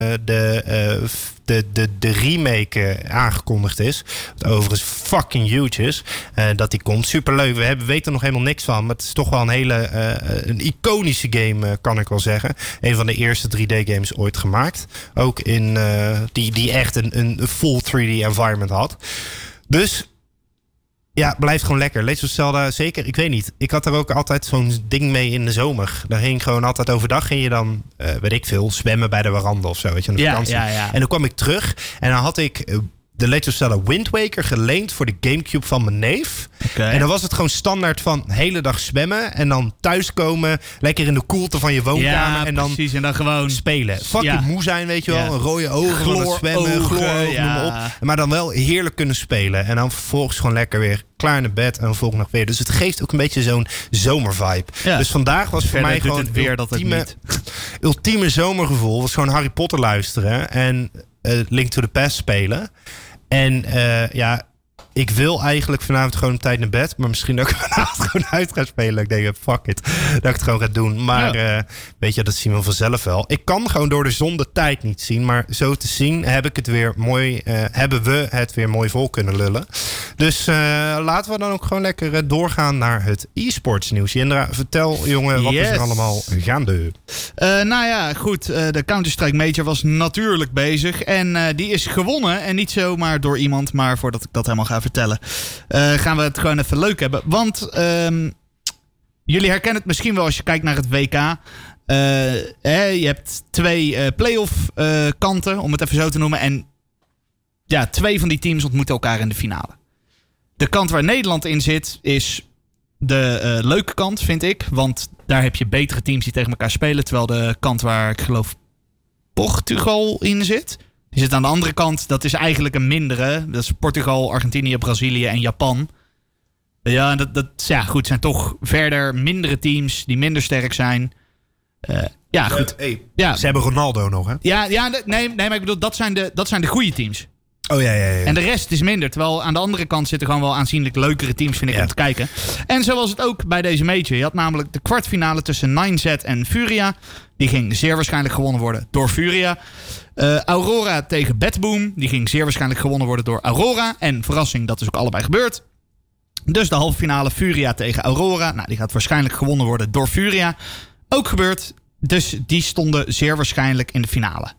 de remake aangekondigd is. Wat overigens fucking huge is. Dat die komt. Superleuk. We weten er nog helemaal niks van. Maar het is toch wel een iconische game, kan ik wel zeggen. Een van de eerste 3D-games ooit gemaakt. Ook in die echt een full 3D environment had. Dus ja, blijft gewoon lekker. Legend of Zelda, zeker. Ik weet niet. Ik had er ook altijd zo'n ding mee in de zomer. Daar ging gewoon altijd overdag. Ging je dan, weet ik veel, zwemmen bij de veranda of zo. Weet je, aan de vakantie. Ja. En dan kwam ik terug. En dan had ik de Legend of Zelda Wind Waker geleend voor de Gamecube van mijn neef. Okay. En dan was het gewoon standaard van hele dag zwemmen. En dan thuiskomen. Lekker in de koelte van je woonkamer. Ja, en dan precies. En dan gewoon spelen. Fucking moe zijn, weet je wel. Een rode ogen van het zwemmen. Gloorogen, noem maar op. Maar dan wel heerlijk kunnen spelen. En dan vervolgens gewoon lekker weer klaar naar bed. En dan volgende dag weer. Dus het geeft ook een beetje zo'n zomervibe. Ja. Dus vandaag was voor mij gewoon het weer ultieme zomergevoel. Was gewoon Harry Potter luisteren. En Link to the Past spelen. En ik wil eigenlijk vanavond gewoon een tijd naar bed. Maar misschien ook vanavond gewoon uit gaan spelen. Ik denk, fuck it. Dat ik het gewoon ga doen. Maar weet je, dat zien we vanzelf wel. Ik kan gewoon door de zon de tijd niet zien. Maar zo te zien hebben we het weer mooi vol kunnen lullen. Dus laten we dan ook gewoon lekker doorgaan naar het e-sports nieuws. Jendra, vertel jongen, wat is er allemaal gaande? Nou ja, goed. De Counter-Strike Major was natuurlijk bezig. En die is gewonnen. En niet zomaar door iemand. Maar voordat ik dat helemaal ga vertellen, gaan we het gewoon even leuk hebben. Want jullie herkennen het misschien wel als je kijkt naar het WK. Je hebt 2 play-off kanten, om het even zo te noemen. En ja, 2 van die teams ontmoeten elkaar in de finale. De kant waar Nederland in zit is de leuke kant, vind ik. Want daar heb je betere teams die tegen elkaar spelen. Terwijl de kant waar ik geloof Portugal in zit, die zit aan de andere kant. Dat is eigenlijk een mindere. Dat is Portugal, Argentinië, Brazilië en Japan. Ja, goed. Zijn toch verder mindere teams die minder sterk zijn. Goed. Ze hebben Ronaldo nog, hè? Nee, maar ik bedoel, dat zijn de goede teams. Oh ja. En de rest is minder. Terwijl aan de andere kant zitten gewoon wel aanzienlijk leukere teams, vind ik, om te kijken. En zo was het ook bij deze major. Je had namelijk de kwartfinale tussen 9Z en Furia. Die ging zeer waarschijnlijk gewonnen worden door Furia. Aurora tegen Batboom. Die ging zeer waarschijnlijk gewonnen worden door Aurora. En verrassing, dat is ook allebei gebeurd. Dus de halve finale Furia tegen Aurora. Nou, die gaat waarschijnlijk gewonnen worden door Furia. Ook gebeurd. Dus die stonden zeer waarschijnlijk in de finale.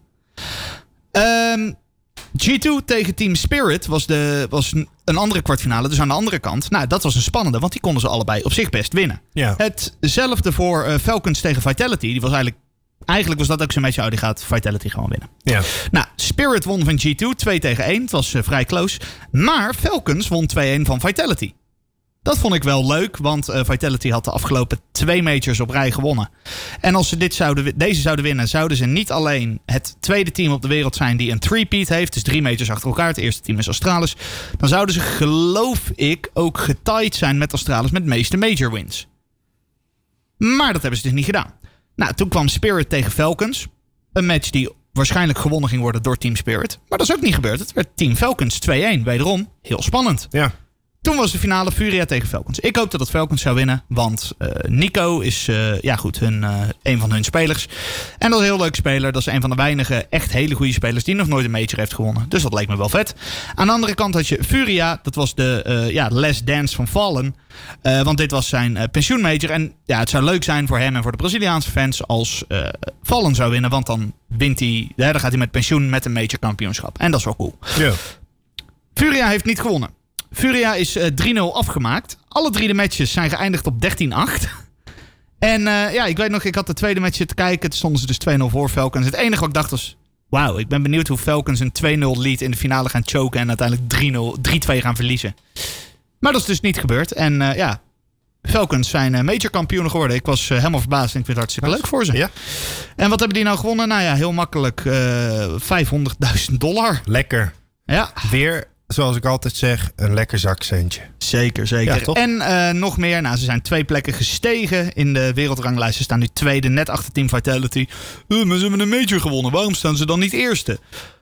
G2 tegen Team Spirit was een andere kwartfinale. Dus aan de andere kant. Nou, dat was een spannende. Want die konden ze allebei op zich best winnen. Ja. Hetzelfde voor Falcons tegen Vitality. Die was eigenlijk was dat ook zo'n beetje. Die gaat Vitality gewoon winnen. Ja. Nou, Spirit won van G2 2-1. Het was vrij close. Maar Falcons won 2-1 van Vitality. Dat vond ik wel leuk, want Vitality had de afgelopen 2 majors op rij gewonnen. En als ze deze zouden winnen, zouden ze niet alleen het tweede team op de wereld zijn die een three-peat heeft. Dus 3 majors achter elkaar. Het eerste team is Astralis. Dan zouden ze, geloof ik, ook getied zijn met Astralis met de meeste major wins. Maar dat hebben ze dus niet gedaan. Nou, toen kwam Spirit tegen Falcons. Een match die waarschijnlijk gewonnen ging worden door Team Spirit. Maar dat is ook niet gebeurd. Het werd Team Falcons 2-1. Wederom, heel spannend. Ja. Toen was de finale Furia tegen Falcons. Ik hoopte dat Falcons zou winnen. Want Nico is een van hun spelers. En dat is een heel leuk speler. Dat is een van de weinige echt hele goede spelers die nog nooit een major heeft gewonnen. Dus dat leek me wel vet. Aan de andere kant had je Furia. Dat was de Last Dance van Fallen. Want dit was zijn pensioenmajor. En ja, het zou leuk zijn voor hem en voor de Braziliaanse fans als Fallen zou winnen. Want dan wint hij. Dan gaat hij met pensioen met een major kampioenschap. En dat is wel cool. Yeah. Furia heeft niet gewonnen. Furia is 3-0 afgemaakt. Alle 3 de matches zijn geëindigd op 13-8. En ik weet nog, ik had de tweede match te kijken. Toen stonden ze dus 2-0 voor Falcons. Het enige wat ik dacht was, wauw, ik ben benieuwd hoe Falcons een 2-0 lead in de finale gaan choken. En uiteindelijk 3-2 gaan verliezen. Maar dat is dus niet gebeurd. En Falcons zijn major kampioenen geworden. Ik was helemaal verbaasd en ik vind het hartstikke leuk voor ze. Ja. En wat hebben die nou gewonnen? Nou ja, heel makkelijk $500.000. Lekker. Ja. Weer, zoals ik altijd zeg, een lekker zakcentje. Zeker. Ja, en nog meer. Nou, ze zijn 2 plekken gestegen in de wereldranglijst. Ze staan nu tweede, net achter Team Vitality. Maar ze hebben een major gewonnen. Waarom staan ze dan niet eerste?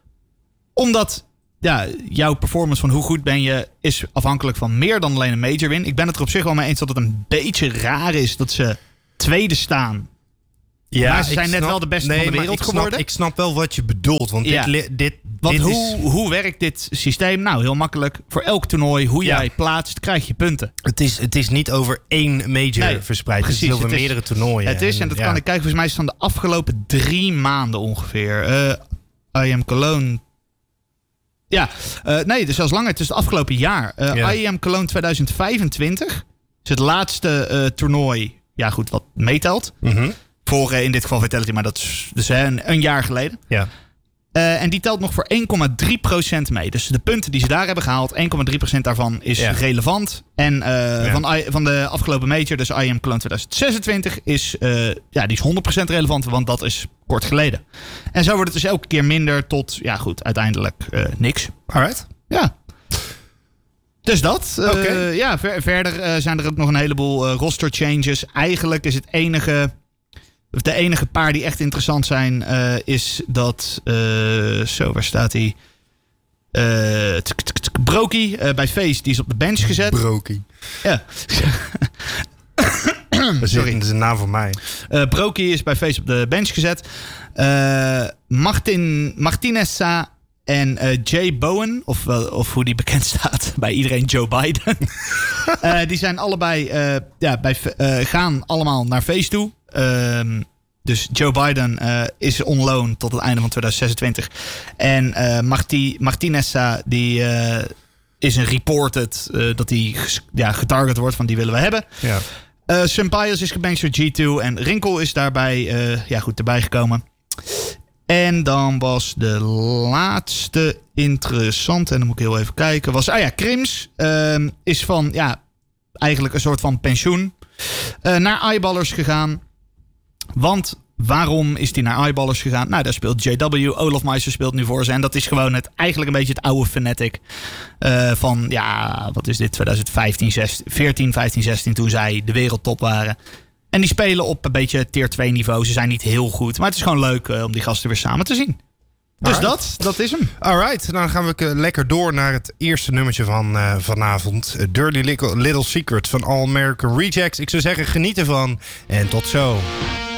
Omdat jouw performance van hoe goed ben je is afhankelijk van meer dan alleen een major win. Ik ben het er op zich wel mee eens dat het een beetje raar is dat ze tweede staan Ja, maar ze zijn net wel de beste van de wereld geworden. Ik snap wel wat je bedoelt. Want hoe werkt dit systeem? Nou, heel makkelijk. Voor elk toernooi, hoe jij plaatst, krijg je punten. Het is niet over één major verspreid. Precies, het is over meerdere toernooien. Het is, en dat kan ik kijken, volgens mij is het van de afgelopen 3 maanden ongeveer. IEM Cologne... Ja, dus zelfs langer. Het is het afgelopen jaar. IEM Cologne 2025 is het laatste toernooi, wat meetelt. Mm-hmm. Voor in dit geval Vitality, maar dat is dus een jaar geleden. Ja. En die telt nog voor 1,3% mee. Dus de punten die ze daar hebben gehaald, 1,3% daarvan is relevant. En van de afgelopen major, dus IEM Cologne 2026, die is 100% relevant, want dat is kort geleden. En zo wordt het dus elke keer minder tot, uiteindelijk niks. Alright. Ja. Dus dat. Verder zijn er ook nog een heleboel roster changes. Eigenlijk is de enige paar die echt interessant zijn, is dat... waar staat hij? Brokey bij FaZe, die is op de bench gezet. Brokey. Ja. Sorry. Dat is een naam voor mij. Brokey is bij FaZe op de bench gezet. Martinez en Jay Bowen, of hoe die bekend staat bij iedereen, Joe Biden. Die zijn allebei gaan allemaal naar FaZe toe. Dus Joe Biden is on loan tot het einde van 2026. En Martinez die is een reported dat hij getarget wordt, van die willen we hebben. Ja. Sampaios is gebankt door G2 en Rinkel is daarbij erbij gekomen. En dan was de laatste interessante, en dan moet ik heel even kijken, was Krims is van eigenlijk een soort van pensioen naar Eyeballers gegaan. Want waarom is hij naar Eyeballers gegaan? Nou, daar speelt JW. Olaf Meister speelt nu voor ze. En dat is gewoon eigenlijk een beetje het oude Fnatic. Van, wat is dit? 2015, 14, 15, 16. Toen zij de wereldtop waren. En die spelen op een beetje tier 2 niveau. Ze zijn niet heel goed. Maar het is gewoon leuk om die gasten weer samen te zien. Dus dat is hem. Alright, dan gaan we lekker door naar het eerste nummertje van vanavond. Dirty Little Secret van All American Rejects. Ik zou zeggen, geniet ervan. En tot zo.